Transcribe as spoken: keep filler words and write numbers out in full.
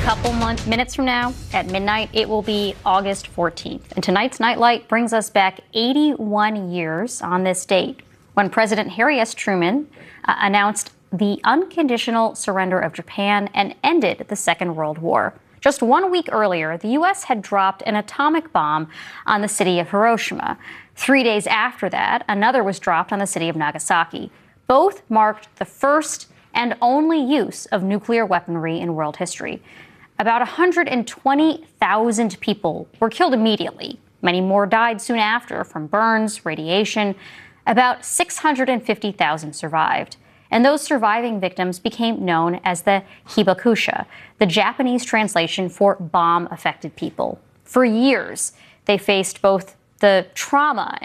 couple months, minutes from now, at midnight, it will be August fourteenth. And tonight's Nightlight brings us back eighty-one years on this date, when President Harry S. Truman uh, announced the unconditional surrender of Japan and ended the Second World War. Just one week earlier, the U S had dropped an atomic bomb on the city of Hiroshima. Three days after that, another was dropped on the city of Nagasaki. Both marked the first and only use of nuclear weaponry in world history. About one hundred twenty thousand people were killed immediately. Many more died soon after from burns, radiation. About six hundred fifty thousand survived. And those surviving victims became known as the Hibakusha, the Japanese translation for bomb-affected people. For years, they faced both the trauma